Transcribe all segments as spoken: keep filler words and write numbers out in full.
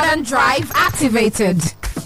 Jordan Drive activated.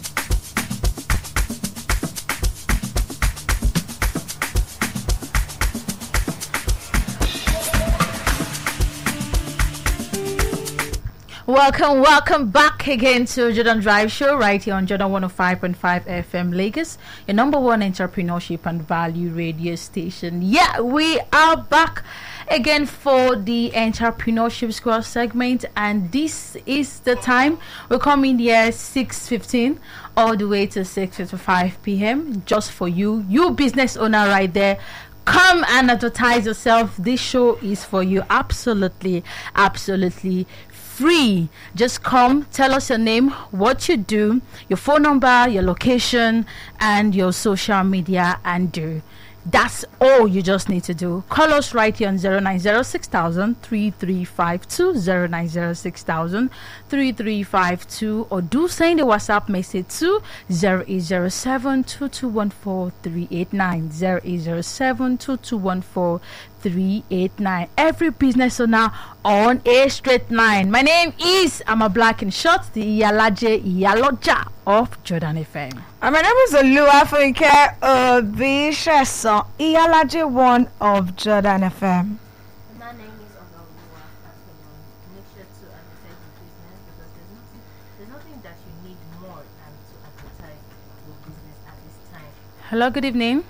Welcome, welcome back again to Jordan Drive Show right here on Jordan one oh five point five F M Lagos, your number one entrepreneurship and value radio station. Yeah, we are back again for the Entrepreneurship Squad segment, and this is the time. We come in here six fifteen all the way to six fifty-five p.m. just for you, you business owner right there. Come and advertise yourself. This show is for you. Absolutely, absolutely free. Just come, tell us your name, what you do, your phone number, your location, and your social media handle. That's all you just need to do. Call us right here on zero nine zero six thousand three three five two, zero nine zero six thousand three three five two, or do send a WhatsApp message to zero eight zero seven two two one four three eight nine, zero eight zero seven two two one four three eight nine. Every business owner on a straight line. My name is I'm a black and short, the Iyalaje Iyaloja of Jordan F M. And my name is Oluwafunke Obishesan, Iyalaje one of Jordan F M. My name is Ogaluwa Afternoon. Make sure to advertise your business, because there's nothing, there's nothing that you need more than to advertise your business at this time. Hello, good evening.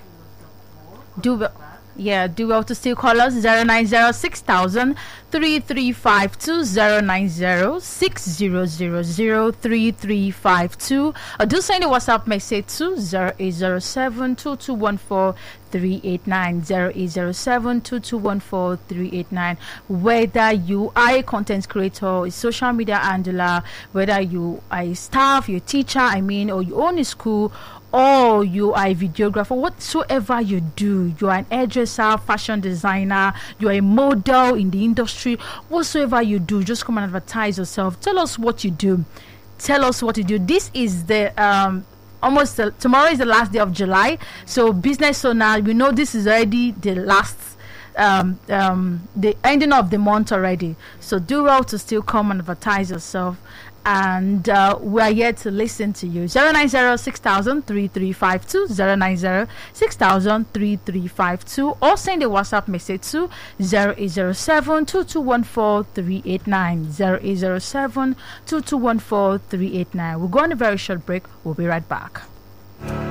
Do well. Yeah, do well to still call us zero nine zero six thousand three three five two, zero nine zero six zero zero zero three three five two, or do send a WhatsApp message to zero eight zero seven two two one four three eight nine, zero eight zero seven two two one four three eight nine. Whether you are a content creator, a social media handler, whether you are a staff, your teacher, I mean, or you own a school, or you are a videographer, whatsoever you do, you are an hairdresser, fashion designer, you are a model in the industry, whatsoever you do, just come and advertise yourself. Tell us what you do. Tell us what you do. This is the um almost the, tomorrow is the last day of July, so business owner, we know this is already the last um um the ending of the month already, so do well to still come and advertise yourself. And uh, we are here to listen to you. zero nine zero six thousand three three five two, zero nine zero six thousand three three five two, or send a WhatsApp message to zero eight zero seven two two one four three eight nine, zero eight zero seven two two one four three eight nine. We'll go on a very short break. We'll be right back.